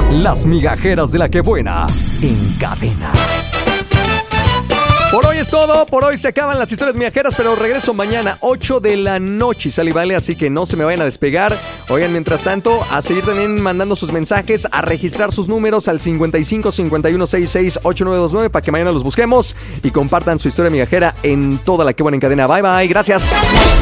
Las migajeras de la que buena en cadena. Por hoy es todo, por hoy se acaban las historias migajeras, pero regreso mañana 8 de la noche, ¿sale y vale? Así que no se me vayan a despegar. Oigan, mientras tanto, a seguir también mandando sus mensajes, a registrar sus números al 55 51 66 8929 para que mañana los busquemos y compartan su historia migajera en toda la que buena en cadena. Bye bye, gracias.